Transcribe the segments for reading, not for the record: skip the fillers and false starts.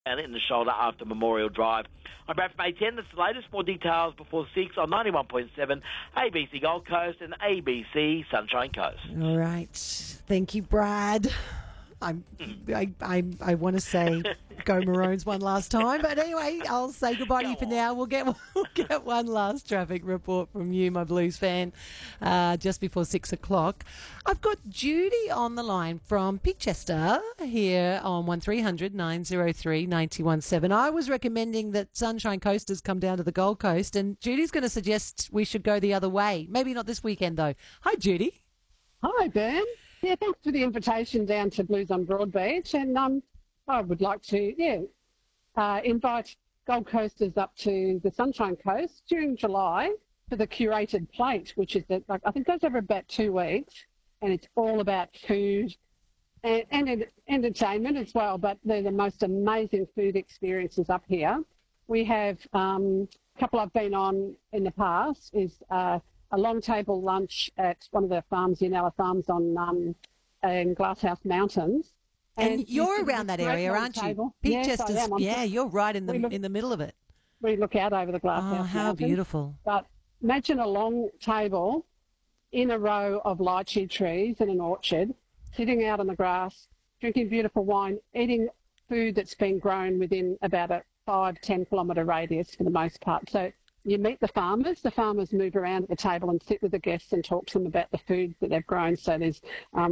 and in the shoulder after Memorial Drive. I'm Brad from A10. That's the latest. More details before 6 on 91.7 ABC Gold Coast and ABC Sunshine Coast. All right. Thank you, Brad. I want to say go Maroons one last time, but anyway, I'll say goodbye to you for now. We'll get one last traffic report from you, my Blues fan, just before 6 o'clock. I've got Judy on the line from Peakchester here on 1300 903 917. I was recommending that Sunshine Coasters come down to the Gold Coast, and Judy's going to suggest we should go the other way. Maybe not this weekend, though. Hi, Judy. Hi, Ben. Yeah, thanks for the invitation down to Blues on Broadbeach. And I would like to, invite Gold Coasters up to the Sunshine Coast during July for the curated plate, which is, I think, goes over about 2 weeks. And it's all about food and entertainment as well. But they're the most amazing food experiences up here. We have a couple I've been on in the past is a long table lunch at one of the farms, Yinella Farms in Glasshouse Mountains. And you're around that area, aren't you? Peakchester's, yes, yeah, you're right in the middle of it. We look out over the Glasshouse Mountains. Oh, how beautiful. But imagine a long table in a row of lychee trees in an orchard, sitting out on the grass, drinking beautiful wine, eating food that's been grown within about a 5-10 kilometre radius for the most part. So you meet the farmers move around at the table and sit with the guests and talk to them about the food that they've grown. So there's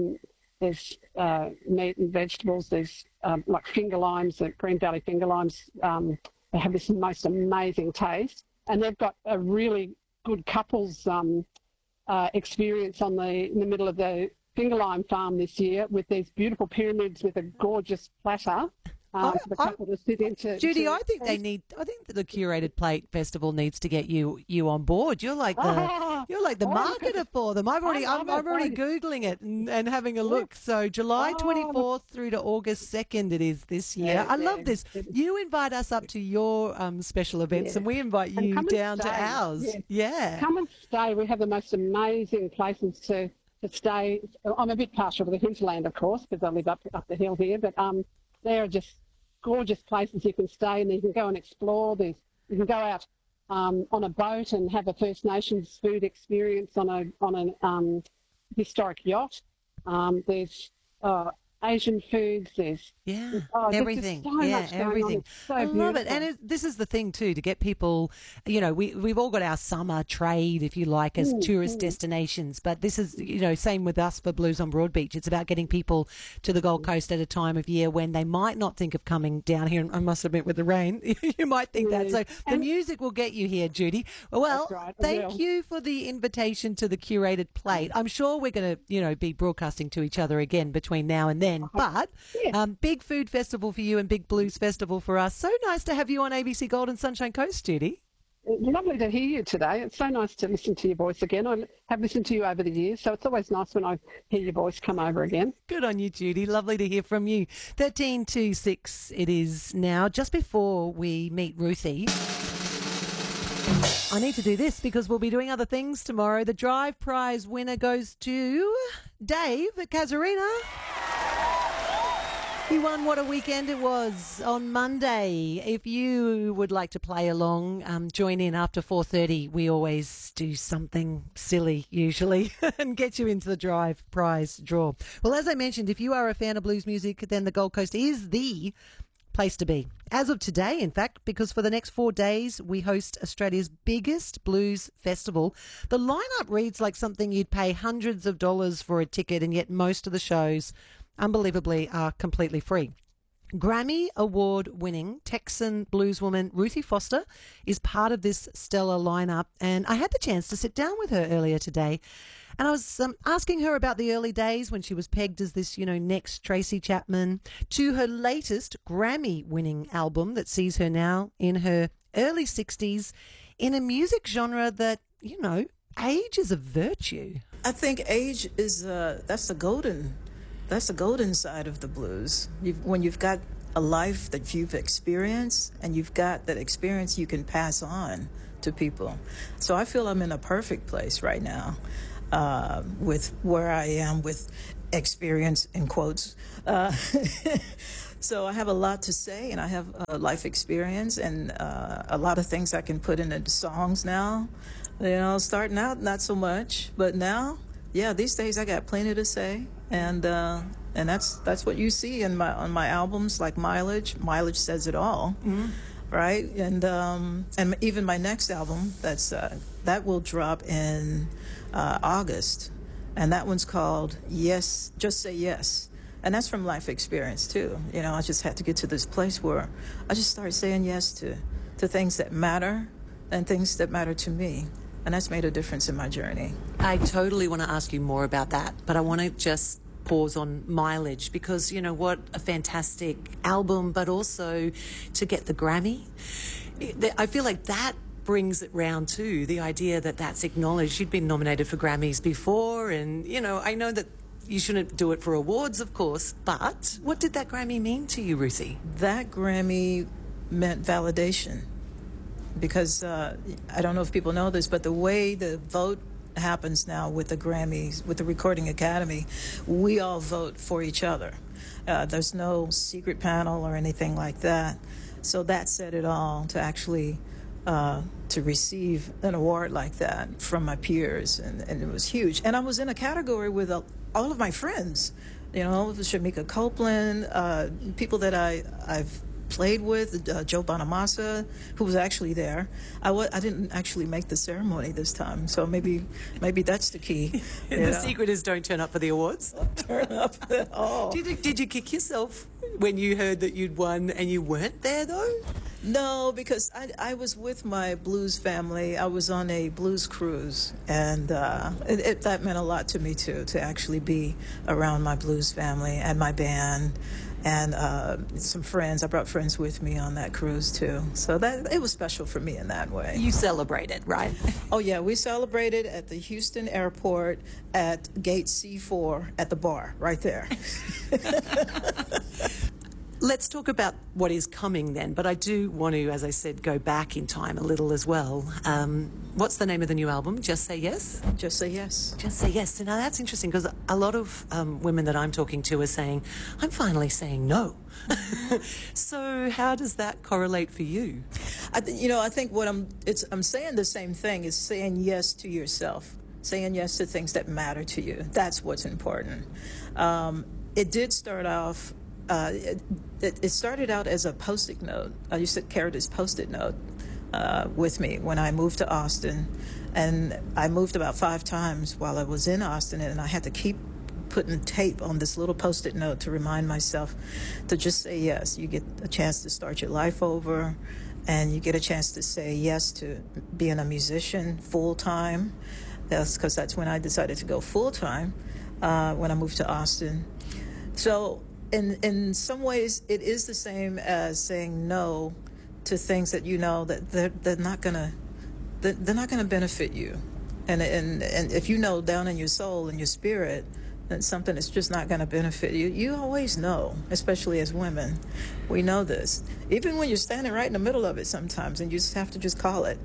meat and vegetables, there's like finger limes, the Green Valley finger limes, they have this most amazing taste. And they've got a really good couples experience in the middle of the finger lime farm this year with these beautiful pyramids with a gorgeous platter. For the couple to sit into. Judy, I think that the curated plate festival needs to get you on board. You're like the marketer for them. I'm already googling it and having a look. So July 24th through to August 2nd it is this year. I love this. You invite us up to your special events, and we invite you down to ours. Yeah. Come and stay. We have the most amazing places to stay. I'm a bit partial to the hinterland, of course, because I live up the hill here, but they are just gorgeous places you can stay, and you can go and explore. You can go out on a boat and have a First Nations food experience on an historic yacht. There's Asian foods. There's everything. There's so much everything. So I love it, beautiful. and this is the thing too, to get people. We've all got our summer trade, if you like, as tourist destinations. But this is, same with us for Blues on Broadbeach. It's about getting people to the Gold Coast at a time of year when they might not think of coming down here. And I must admit, with the rain, you might think that. So the music will get you here, Judy. Well, right, thank you for the invitation to the curated plate. I'm sure we're going to, be broadcasting to each other again between now and then. But big food festival for you and big blues festival for us. So nice to have you on ABC Gold and Sunshine Coast, Judy. Lovely to hear you today. It's so nice to listen to your voice again. I have listened to you over the years, so it's always nice when I hear your voice come over again. Good on you, Judy. Lovely to hear from you. 13 to 6 it is now. Just before we meet Ruthie, I need to do this because we'll be doing other things tomorrow. The Drive Prize winner goes to Dave at Casuarina. He won. What a weekend it was on Monday. If you would like to play along, join in after 4:30. We always do something silly, usually, and get you into the Drive Prize draw. Well, as I mentioned, if you are a fan of blues music, then the Gold Coast is the place to be. As of today, in fact, because for the next 4 days, we host Australia's biggest blues festival. The lineup reads like something you'd pay hundreds of dollars for a ticket, and yet most of the shows, unbelievably, are completely free. Grammy Award-winning Texan blueswoman Ruthie Foster is part of this stellar lineup, and I had the chance to sit down with her earlier today, and I was asking her about the early days when she was pegged as this, next Tracy Chapman, to her latest Grammy-winning album that sees her now in her early 60s in a music genre that, age is a virtue. I think age is that's the golden side of the blues. When you've got a life that you've experienced and you've got that experience you can pass on to people. So I feel I'm in a perfect place right now with where I am with experience, in quotes, So I have a lot to say, and I have life experience, and a lot of things I can put into songs now. Starting out not so much, but now, yeah, these days I got plenty to say, and that's what you see on my albums, like Mileage. Mileage says it all, right? And even my next album that will drop in August, and that one's called Yes, Just Say Yes. And that's from life experience, too. I just had to get to this place where I just started saying yes to things that matter and things that matter to me. And that's made a difference in my journey. I totally want to ask you more about that, but I want to just pause on Mileage, because what a fantastic album, but also to get the Grammy. I feel like that brings it round too, the idea that that's acknowledged. You'd been nominated for Grammys before, and I know that you shouldn't do it for awards, of course, but what did that Grammy mean to you, Ruthie? That Grammy meant validation, because I don't know if people know this, but the way the vote happens now with the Grammys, with the Recording Academy, we all vote for each other. There's no secret panel or anything like that. So that said it all, to actually to receive an award like that from my peers, and it was huge. And I was in a category with all of my friends, Shamika Copeland, people that I've played with, Joe Bonamassa, who was actually there. I didn't actually make the ceremony this time, so maybe that's the key. The secret is don't turn up for the awards. Turn up at all. Did you kick yourself when you heard that you'd won and you weren't there, though? No, because I was with my blues family. I was on a blues cruise, and that meant a lot to me, too, to actually be around my blues family and my band and some friends. I brought friends with me on that cruise, too. So it was special for me in that way. You celebrated, right? Oh, yeah. We celebrated at the Houston airport at gate C4 at the bar right there. Let's talk about what is coming then, but I do want to, as I said, go back in time a little as well. What's the name of the new album? Just Say Yes? Just Say Yes. Just Say Yes. So now that's interesting, because a lot of women that I'm talking to are saying, I'm finally saying no. So how does that correlate for you? I think what I'm saying the same thing, is saying yes to yourself, saying yes to things that matter to you. That's what's important. It did start off. It started out as a Post-it note. I used to carry this Post-it note with me when I moved to Austin. And I moved about 5 times while I was in Austin, and I had to keep putting tape on this little Post-it note to remind myself to just say yes. You get a chance to start your life over, and you get a chance to say yes to being a musician full-time. That's when I decided to go full-time when I moved to Austin. So in some ways, it is the same as saying no to things that that they're not gonna benefit you, and if down in your soul and your spirit that something that's just not going to benefit you, you always know. Especially as women, we know this, even when you're standing right in the middle of it sometimes, and you just have to just call it,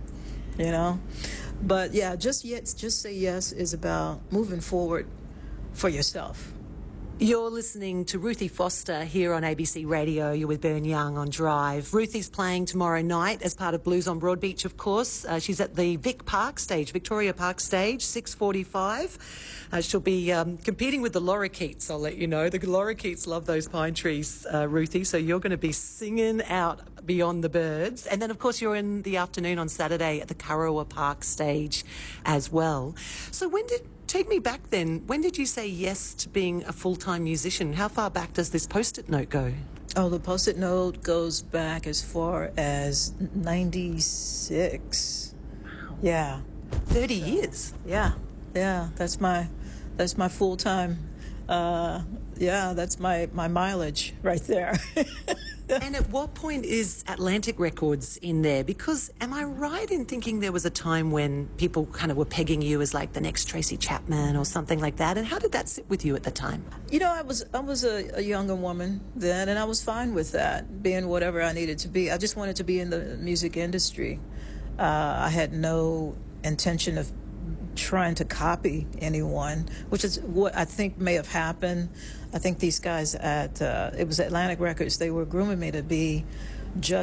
But yeah, just say yes is about moving forward for yourself. You're listening to Ruthie Foster here on ABC Radio. You're with Bern Young on Drive. Ruthie's playing tomorrow night as part of Blues on Broadbeach, of course. She's at the Victoria Park stage, 6:45. She'll be competing with the Lorikeets, I'll let you know. The Lorikeets love those pine trees, Ruthie, so you're going to be singing out Beyond the Birds. And then, of course, you're in the afternoon on Saturday at the Kurrawa Park stage as well. So take me back then. When did you say yes to being a full-time musician? How far back does this Post-it note go? Oh, the Post-it note goes back as far as 96. Wow. Yeah. 30 years. Yeah. That's my full-time. That's my mileage right there. And at what point is Atlantic Records in there? Because am I right in thinking there was a time when people kind of were pegging you as like the next Tracy Chapman or something like that? And how did that sit with you at the time? I was a younger woman then, and I was fine with that, being whatever I needed to be. I just wanted to be in the music industry. I had no intention of trying to copy anyone, which is what I think may have happened. I think these guys at it was Atlantic Records. They were grooming me to be just